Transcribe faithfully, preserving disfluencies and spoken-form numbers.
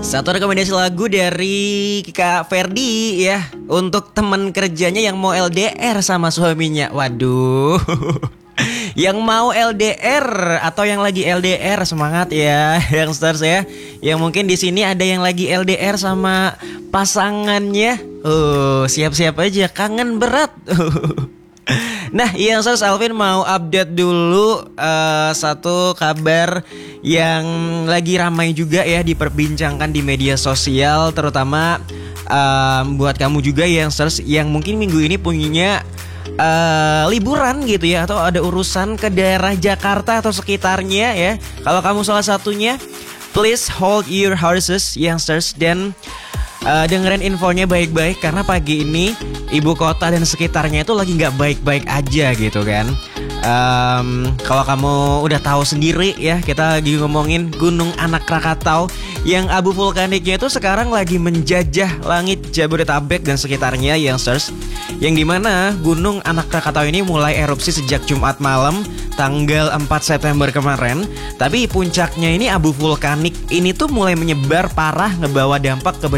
Satu rekomendasi lagu dari Kak Ferdi ya, untuk teman kerjanya yang mau L D R sama suaminya. Waduh. Yang mau L D R atau yang lagi L D R, semangat ya youngsters ya. Yang mungkin di sini ada yang lagi L D R sama pasangannya. Oh, siap-siap aja, kangen berat. Nah, youngsters, Alvin mau update dulu uh, satu kabar yang lagi ramai juga ya diperbincangkan di media sosial, terutama um, buat kamu juga youngsters yang mungkin minggu ini punya uh, liburan gitu ya, atau ada urusan ke daerah Jakarta atau sekitarnya ya. Kalau kamu salah satunya, please hold your horses youngsters, dan Uh, dengerin infonya baik-baik, karena pagi ini ibu kota dan sekitarnya itu lagi nggak baik-baik aja gitu kan. Um, kalau kamu udah tahu sendiri ya, kita lagi ngomongin Gunung Anak Krakatau yang abu vulkaniknya itu sekarang lagi menjajah langit Jabodetabek dan sekitarnya youngsters. Yang dimana Gunung Anak Krakatau ini mulai erupsi sejak Jumat malam tanggal empat September kemarin. Tapi puncaknya ini abu vulkanik ini tuh mulai menyebar parah, ngebawa dampak ke